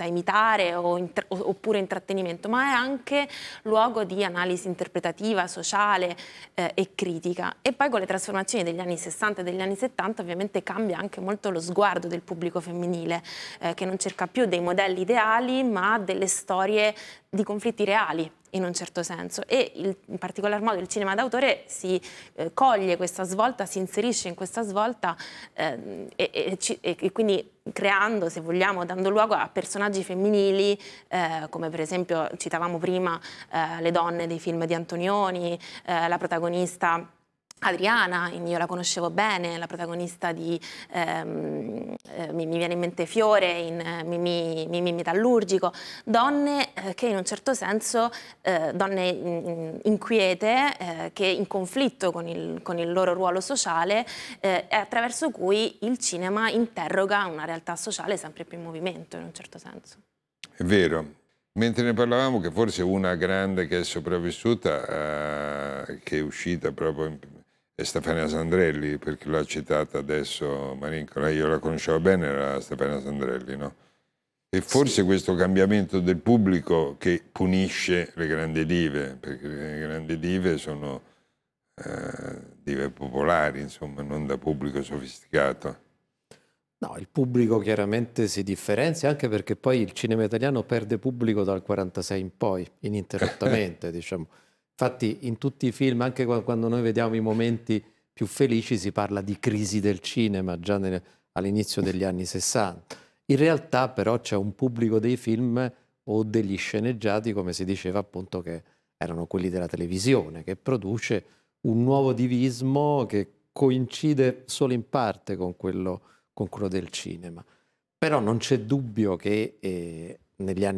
da imitare oppure intrattenimento, ma è anche luogo di analisi interpretativa, sociale e critica. E poi con le trasformazioni degli anni 60 e degli anni 70 ovviamente cambia anche molto lo sguardo del pubblico femminile, che non cerca più dei modelli ideali ma delle storie di conflitti reali in un certo senso, e in particolar modo il cinema d'autore si coglie questa svolta, si inserisce in questa svolta e quindi creando, se vogliamo, dando luogo a personaggi femminili come per esempio citavamo prima le donne dei film di Antonioni, la protagonista Adriana, io la conoscevo bene, la protagonista di mi viene in mente Fiore in Mimì Metallurgico, donne che in un certo senso, donne inquiete, che in conflitto con il loro ruolo sociale, attraverso cui il cinema interroga una realtà sociale sempre più in movimento in un certo senso. È vero. Mentre ne parlavamo, che forse una grande che è sopravvissuta, che è uscita proprio è Stefania Sandrelli, perché l'ha citata adesso Marincola, io la conoscevo bene, era Stefania Sandrelli, no? E forse sì, questo cambiamento del pubblico che punisce le grandi dive, perché le grandi dive sono dive popolari, insomma, non da pubblico sofisticato. No, il pubblico chiaramente si differenzia, anche perché poi il cinema italiano perde pubblico dal 46 in poi, ininterrottamente, diciamo. Infatti in tutti i film, anche quando noi vediamo i momenti più felici, si parla di crisi del cinema già all'inizio degli anni 60. In realtà però c'è un pubblico dei film o degli sceneggiati, come si diceva appunto, che erano quelli della televisione, che produce un nuovo divismo che coincide solo in parte con quello del cinema. Però non c'è dubbio che negli anni